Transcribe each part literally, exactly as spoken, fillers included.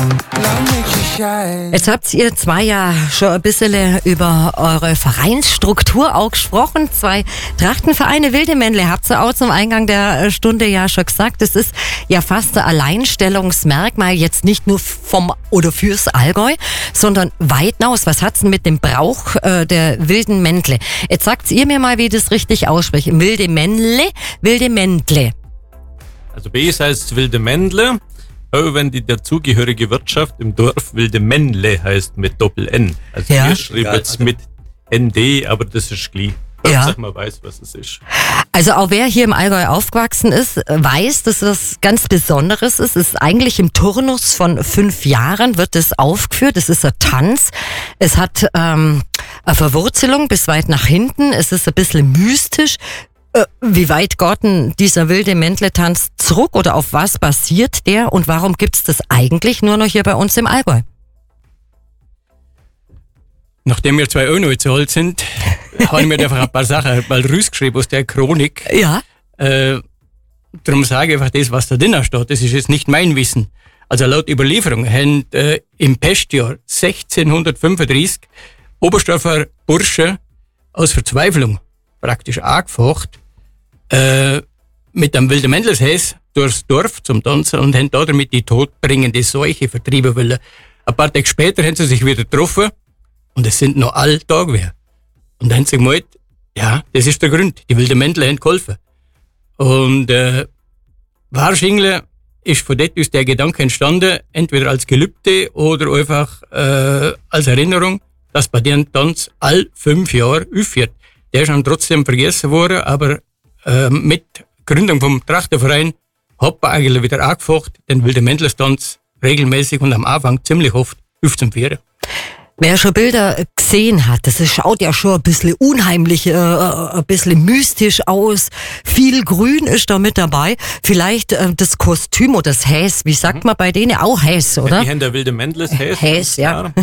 Jetzt habt ihr zwei ja schon ein bisschen über eure Vereinsstruktur auch gesprochen. Zwei Trachtenvereine, Wilde Männle, habt ihr auch zum Eingang der Stunde ja schon gesagt. Das ist ja fast ein Alleinstellungsmerkmal, jetzt nicht nur vom oder fürs Allgäu, sondern weit hinaus. Was hat's denn mit dem Brauch äh, der Wilden Männle? Jetzt sagt ihr mir mal, wie das richtig ausspricht. Wilde Männle, Wilde Mändle. Also bei uns heißt es Wilde Mändle. Auch wenn die dazugehörige Wirtschaft im Dorf Wilde Männle heißt mit Doppel-N. Also ja. wir schreiben jetzt mit N D, aber das ist gleich. Ja. Sag mal, weiß, was es ist. Also auch wer hier im Allgäu aufgewachsen ist, weiß, dass das ganz Besonderes ist. Es ist eigentlich im Turnus von fünf Jahren wird es aufgeführt. Es ist ein Tanz. Es hat ähm, eine Verwurzelung bis weit nach hinten. Es ist ein bisschen mystisch. Äh, wie weit geht denn dieser wilde Mändle-Tanz zurück oder auf was basiert der und warum gibt's das eigentlich nur noch hier bei uns im Allgäu? Nachdem wir zwei auch noch zu alt sind, habe ich mir einfach ein paar Sachen mal rausgeschrieben aus der Chronik. Ja. Äh, darum sage ich einfach das, was da drin steht. Das ist jetzt nicht mein Wissen. Also laut Überlieferung haben äh, im Pestjahr sechzehnhundertfünfunddreißig Oberstdorfer Bursche aus Verzweiflung praktisch angefocht äh, mit einem wilden Mändleshäs durchs Dorf zum Tanzen und haben da damit die todbringende Seuche vertrieben wollen. Ein paar Tage später haben sie sich wieder getroffen und es sind noch alle da gewesen. Und dann haben sie gemeint, ja, das ist der Grund, die wilden Mändle haben geholfen. Und äh, wahrscheinlich ist von dort aus der Gedanke entstanden, entweder als Gelübde oder einfach äh, als Erinnerung, dass bei denen Tanz all fünf Jahre aufhört. Der ist dann trotzdem vergessen worden, aber äh, mit Gründung vom Trachtenverein hat man eigentlich wieder angefocht, den wilden Mändlestanz regelmäßig und am Anfang ziemlich oft aufzuführen. Wer schon Bilder gesehen hat, das schaut ja schon ein bisschen unheimlich, äh, ein bisschen mystisch aus. Viel Grün ist da mit dabei. Vielleicht äh, das Kostüm oder das Häs, wie sagt man bei denen? Auch Häs, oder? Ja, die haben der wilde Mändles Häs. Häs, ja.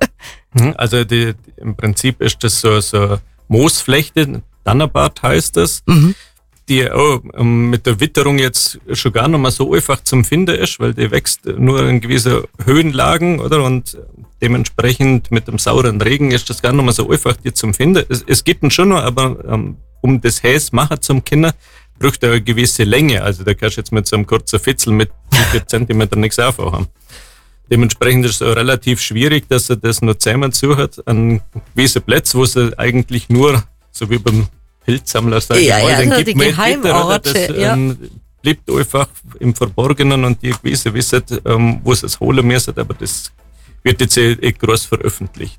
Also die, im Prinzip ist das so, so Moosflechte, Dannerbart heißt das, Mhm. die auch ähm, mit der Witterung jetzt schon gar nicht mehr so einfach zum Finden ist, weil die wächst nur in gewissen Höhenlagen, oder? Und dementsprechend mit dem sauren Regen ist das gar nicht mehr so einfach, die zum Finden. Es, es gibt ihn schon noch, aber ähm, um das Häs machen zum Kinder, braucht er eine gewisse Länge. Also da kannst du jetzt mit so einem kurzen Fitzel mit vier Zentimeter nichts aufhaben. Dementsprechend ist es auch relativ schwierig, dass er das noch zusammen sucht an gewissen Plätzen, wo es eigentlich nur, so wie beim Pilzsammler, sage Ja, ich mal, ja, dann also gibt die man Geheimorte, das ja. ähm, bleibt einfach im Verborgenen und die gewisse wissen, ähm, wo sie es holen müssen, aber das wird jetzt eh, eh groß veröffentlicht.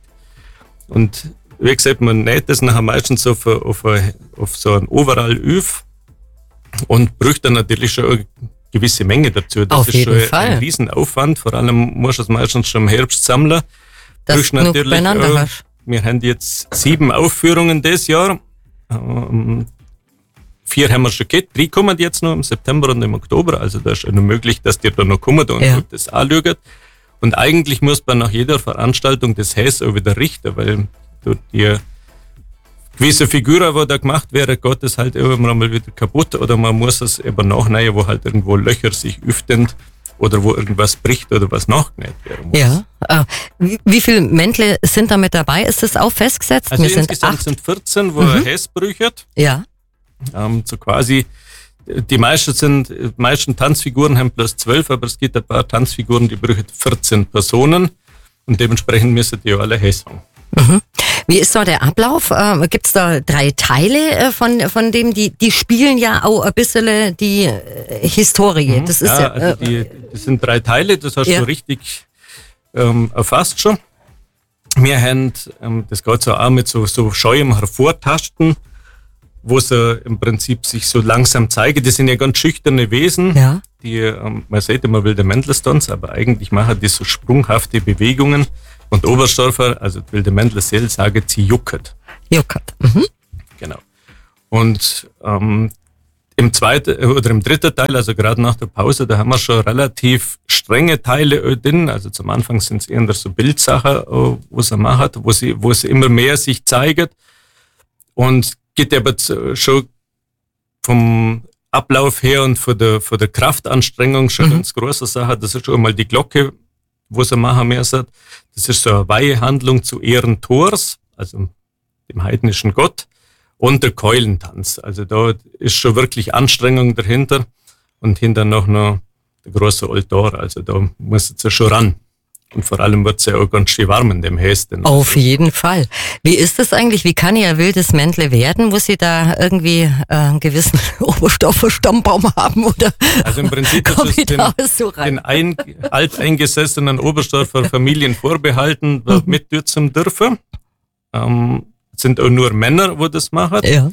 Und wie gesagt, man näht das nachher meistens auf, auf, auf so ein Overall auf und braucht dann natürlich schon eine gewisse Menge dazu. Das Auf ist jeden schon Fall. ein Riesenaufwand, vor allem musst du es meistens schon im Herbst sammeln. Das Brauchst genug natürlich beieinander auch, hast. wir haben jetzt sieben Aufführungen dieses Jahr. Ähm, vier haben wir schon gehabt, drei kommen jetzt noch im September und im Oktober, also da ist noch möglich, dass die da noch kommen und Ja. das anschauen. Und eigentlich muss man nach jeder Veranstaltung das Häs auch wieder richten, weil durch die gewisse Figuren, die da gemacht werden, geht es halt irgendwann mal wieder kaputt oder man muss es eben nachnähen, wo halt irgendwo Löcher sich öffnen oder wo irgendwas bricht oder was nachgenäht werden muss. Ja. Äh, wie, wie viele Mändle sind da mit dabei? Ist das auch festgesetzt? Also Wir sind insgesamt acht. sind vierzehn, wo Mhm. ein Häs brüchert. Ja. Ähm, so quasi, die meisten sind, die meisten Tanzfiguren haben plus zwölf, aber es gibt ein paar Tanzfiguren, die brüchen vierzehn Personen und dementsprechend müssen die alle Häs haben. Mhm. Wie ist da der Ablauf? Ähm, Gibt es da drei Teile äh, von, von dem, die, die spielen ja auch ein bisschen die äh, Historie. Das ist ja, ja, also äh, die, das sind drei Teile, das hast Ja. du richtig ähm, erfasst schon. Wir haben, ähm, das geht so auch mit so, so scheuem Hervortasten, wo sie im Prinzip sich so langsam zeigen. Das sind ja ganz schüchterne Wesen. ja. Die, ähm, man sieht immer wilde Mändlestanz, aber eigentlich machen die so sprunghafte Bewegungen. Und Oberstdorfer, also die wilde Mändleseel, sagen, sie juckert. Juckert. Mhm. Genau. Und ähm, im zweiten oder im dritten Teil, also gerade nach der Pause, da haben wir schon relativ strenge Teile drin. Also zum Anfang sind es eher so Bildsachen, wo sie machen, wo sie, wo sie immer mehr sich zeigen. Und geht aber schon vom Ablauf her und von der, von der Kraftanstrengung schon Mhm. ganz große Sache. Das ist schon mal die Glocke, was er machen müssen. Das ist so eine Weihehandlung zu Ehren Thors, also dem heidnischen Gott, und der Keulentanz. Also da ist schon wirklich Anstrengung dahinter und hinter noch noch der große Altar. Also da muss es ja schon ran. Und vor allem wird es ja auch ganz schön warm in dem Häschen. Auf jeden Fall. Wie ist das eigentlich? Wie kann ich ein wildes Männle werden? Muss ich da irgendwie äh, einen gewissen Oberstoffe-Stammbaum haben? Oder also im Prinzip ist es den, so den ein, alteingesessenen Oberstdorfer Familien vorbehalten, mhm. mitdürfen dürfen. Ähm, es sind auch nur Männer, die das machen. Ja.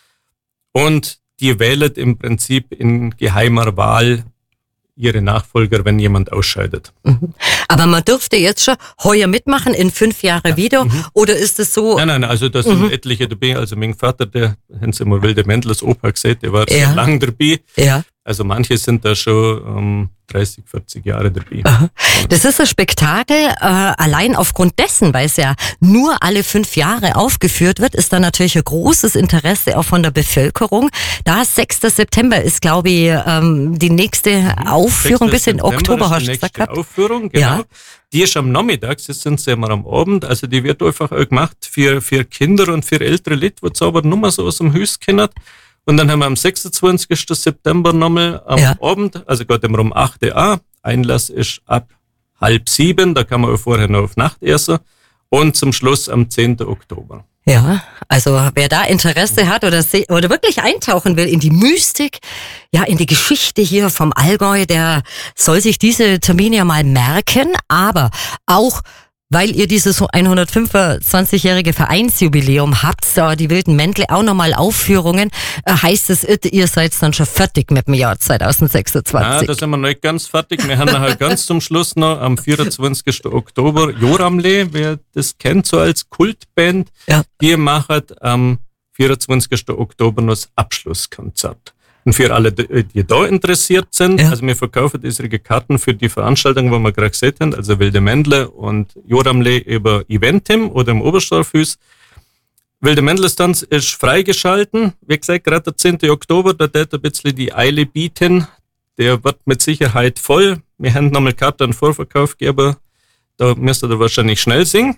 Und die wählen im Prinzip in geheimer Wahl ihre Nachfolger, wenn jemand ausscheidet. Mhm. Aber man dürfte jetzt schon heuer mitmachen, in fünf Jahre ja. wieder, mhm. oder ist es so? Nein, nein, also da sind mhm. etliche dabei, also mein Vater, der, haben Sie mal wilde Mändlers Opa gesagt, der war ja. schon lange dabei. Ja. Also manche sind da schon ähm, dreißig, vierzig Jahre dabei. Aha. Das ist ein Spektakel, äh, allein aufgrund dessen, weil es ja nur alle fünf Jahre aufgeführt wird, ist da natürlich ein großes Interesse auch von der Bevölkerung. Da sechster September ist, glaube ich, ähm, die nächste Aufführung, bis in Oktober hast du gesagt. Die nächste Aufführung, genau. Ja. Die ist am Nachmittag, das sind sie immer am Abend, also die wird einfach auch gemacht für, für Kinder und für ältere Leute, die zaubern nur mal so aus dem Haus kennen. Und dann haben wir am sechsundzwanzigsten September nochmal am ja. Abend, also geht immer um acht Uhr. Einlass ist ab halb sieben, da kann man auch vorher noch auf Nacht essen. Und zum Schluss am zehnten Oktober. Ja, also wer da Interesse hat oder, se- oder wirklich eintauchen will in die Mystik, ja, in die Geschichte hier vom Allgäu, der soll sich diese Termine ja mal merken, aber auch weil ihr dieses hundertfünfundzwanzigjährige Vereinsjubiläum habt, so die wilden Mändle auch nochmal Aufführungen, heißt es, ihr seid dann schon fertig mit dem Jahr zweitausendsechsundzwanzig? Ja, da sind wir nicht ganz fertig. Wir haben nachher ganz zum Schluss noch am vierundzwanzigsten Oktober Joramle, wer das kennt, so als Kultband, ja. die machen am vierundzwanzigsten Oktober noch das Abschlusskonzert. Und für alle, die da interessiert sind, ja. also wir verkaufen diese Karten für die Veranstaltung, wo wir gerade gesehen haben, also Wilde Mändle und Joramle über Eventim oder im Oberstdorfhus. Wilde Mändlestanz ist freigeschalten. Wie gesagt, gerade der zehnten Oktober, da wird ein bisschen die Eile bieten. Der wird mit Sicherheit voll. Wir haben nochmal Karten an Vorverkauf gegeben. Da müsst ihr wahrscheinlich schnell singen.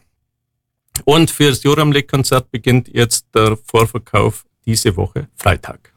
Und für das Joramle-Konzert beginnt jetzt der Vorverkauf diese Woche Freitag.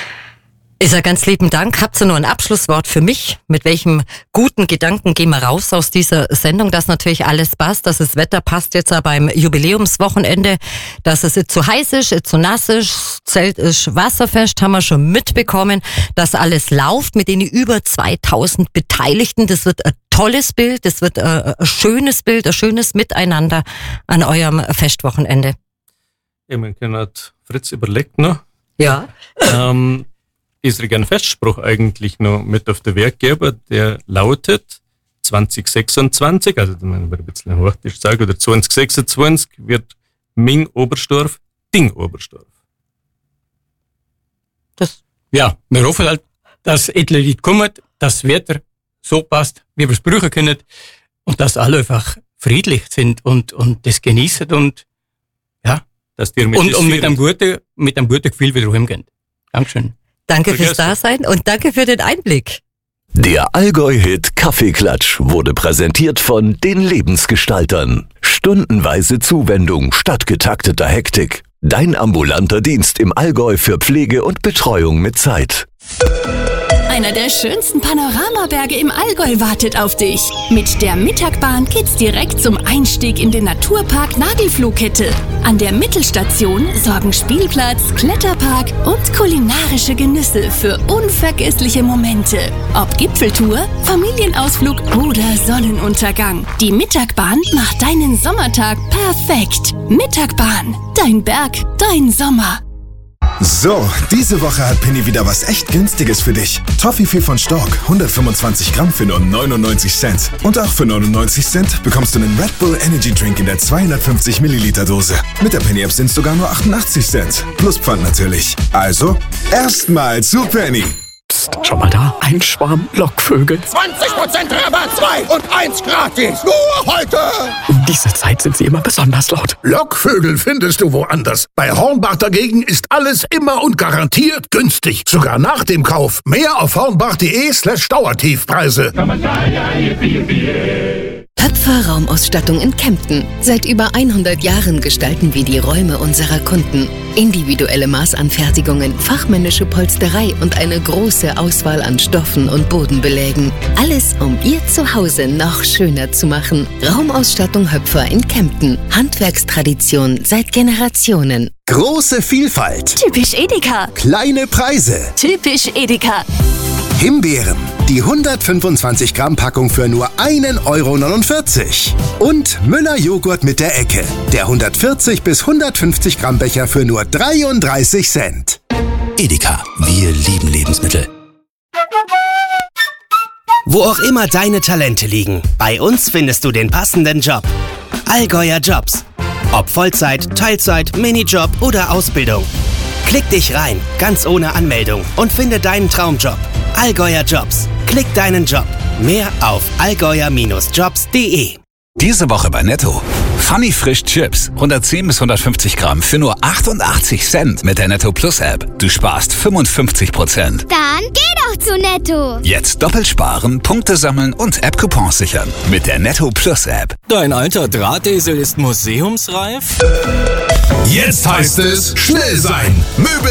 Ich sage ganz lieben Dank. Habt ihr nur ein Abschlusswort für mich? Mit welchem guten Gedanken gehen wir raus aus dieser Sendung, dass natürlich alles passt, dass das Wetter passt jetzt auch beim Jubiläumswochenende, dass es nicht zu heiß ist, nicht zu nass ist, Zelt ist wasserfest, haben wir schon mitbekommen, dass alles läuft mit den über zweitausend Beteiligten. Das wird ein tolles Bild, das wird ein, ein schönes Bild, ein schönes Miteinander an eurem Festwochenende. Ja, man kann Fritz überlegt noch. Ja. ähm, ist ein Festspruch eigentlich noch mit auf der Werkgeber, der lautet zwanzig sechsundzwanzig, also wenn man ein bisschen hochtisch sagen, oder zwanzig sechsundzwanzig wird Ming Oberstdorf Ding Oberstdorf. Das, ja, wir hoffen halt, dass etliche Leute kommen, dass das Wetter so passt, wie wir es brauchen können und dass alle einfach friedlich sind und, und das genießen und ja, dass die mit und, und mit einem guten, mit einem guten Gefühl wieder heimgehen. Dankeschön. Danke fürs Dasein und danke für den Einblick. Der Allgäu-Hit Kaffeeklatsch wurde präsentiert von den Lebensgestaltern. Stundenweise Zuwendung statt getakteter Hektik. Dein ambulanter Dienst im Allgäu für Pflege und Betreuung mit Zeit. Einer der schönsten Panoramaberge im Allgäu wartet auf dich. Mit der Mittagbahn geht's direkt zum Einstieg in den Naturpark Nagelfluhkette. An der Mittelstation sorgen Spielplatz, Kletterpark und kulinarische Genüsse für unvergessliche Momente. Ob Gipfeltour, Familienausflug oder Sonnenuntergang. Die Mittagbahn macht deinen Sommertag perfekt. Mittagbahn, dein Berg, dein Sommer. So, diese Woche hat Penny wieder was echt Günstiges für dich. Toffifee von Stork, hundertfünfundzwanzig Gramm für nur neunundneunzig Cent. Und auch für neunundneunzig Cent bekommst du einen Red Bull Energy Drink in der zweihundertfünfzig Milliliter Dose. Mit der Penny App sind es sogar nur achtundachtzig Cent. Plus Pfand natürlich. Also, erstmal zu Penny. Psst, schau mal da, ein Schwarm Lockvögel. zwanzig Prozent Rabatt, zwei und eins gratis. Nur heute. Um diese Zeit sind sie immer besonders laut. Lockvögel findest du woanders. Bei Hornbach dagegen ist alles immer und garantiert günstig. Sogar nach dem Kauf. Mehr auf hornbach.de slash Dauertiefpreise. Höpfer Raumausstattung in Kempten. Seit über hundert Jahren gestalten wir die Räume unserer Kunden. Individuelle Maßanfertigungen, fachmännische Polsterei und eine große Auswahl an Stoffen und Bodenbelägen. Alles, um Ihr Zuhause noch schöner zu machen. Raumausstattung Höpfer in Kempten. Handwerkstradition seit Generationen. Große Vielfalt. Typisch Edeka. Kleine Preise. Typisch Edeka. Himbeeren. Die hundertfünfundzwanzig Gramm Packung für nur ein Euro neunundvierzig. Und Müller Joghurt mit der Ecke. Der hundertvierzig bis hundertfünfzig Gramm Becher für nur dreiunddreißig Cent. Edeka. Wir lieben Lebensmittel. Wo auch immer deine Talente liegen, bei uns findest du den passenden Job. Allgäuer Jobs. Ob Vollzeit, Teilzeit, Minijob oder Ausbildung. Klick dich rein, ganz ohne Anmeldung und finde deinen Traumjob. Allgäuer Jobs. Klick deinen Job. Mehr auf allgäuer Jobs punkt de. Diese Woche bei Netto. Funny Frisch Chips. hundertzehn bis hundertfünfzig Gramm für nur achtundachtzig Cent mit der Netto Plus App. Du sparst fünfundfünfzig Prozent. Dann geh doch zu Netto. Jetzt doppelt sparen, Punkte sammeln und App-Coupons sichern. Mit der Netto Plus App. Dein alter Drahtesel ist museumsreif? Jetzt heißt es schnell sein. Möbel